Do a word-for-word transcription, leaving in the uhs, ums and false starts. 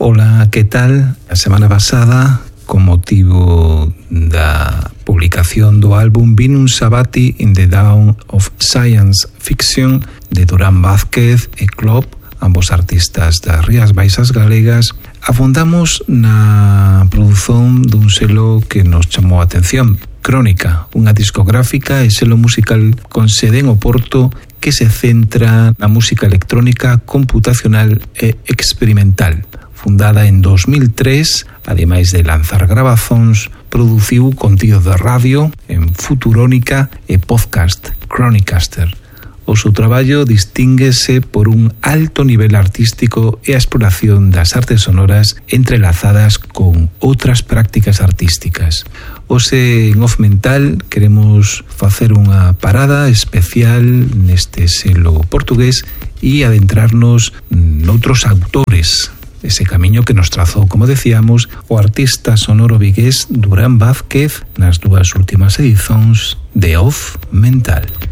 Ola, que tal? A semana pasada, con motivo da publicación do álbum Vinum Sabati in the Dawn of Science Fiction de Durán Vázquez e Klopp, ambos artistas das Rías Baixas galegas, afondamos na produción dun selo que nos chamou a atención, Crónica, unha discográfica e selo musical con sede en Oporto que se centra na música electrónica computacional e experimental. Fundada en dos mil tres, ademais de lanzar grabazóns, produciu contido de radio en Futurónica e podcast Chronicaster. O seu traballo distínguese por un alto nivel artístico e a exploración das artes sonoras entrelazadas con outras prácticas artísticas. Hoxe en Off Mental queremos facer unha parada especial neste selo portugués e adentrarnos noutros autores. Ese camiño que nos trazou, como decíamos, o artista sonoro vigués Durán Vázquez nas dúas últimas edicións de Off Mental.